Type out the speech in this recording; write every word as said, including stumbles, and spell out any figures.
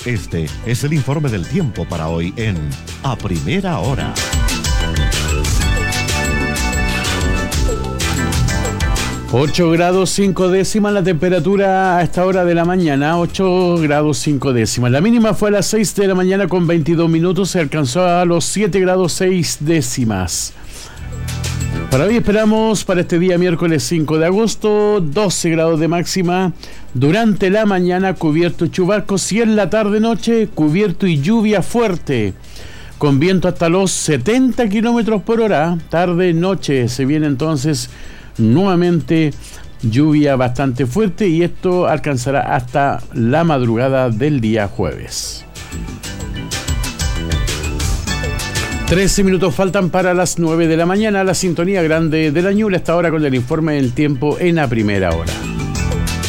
Este es el informe del tiempo para hoy en A Primera Hora. ocho grados cinco décimas la temperatura a esta hora de la mañana, ocho grados cinco décimas. La mínima fue a las seis de la mañana con veintidós minutos, se alcanzó a los siete grados seis décimas. Para hoy esperamos para este día miércoles cinco de agosto, doce grados de máxima. Durante la mañana cubierto y chubascos y en la tarde-noche cubierto y lluvia fuerte. Con viento hasta los setenta kilómetros por hora. Tarde-noche se viene entonces nuevamente lluvia bastante fuerte y esto alcanzará hasta la madrugada del día jueves. trece minutos faltan para las nueve de la mañana. La sintonía grande de la Ñuble hasta ahora con el informe del tiempo en A Primera Hora.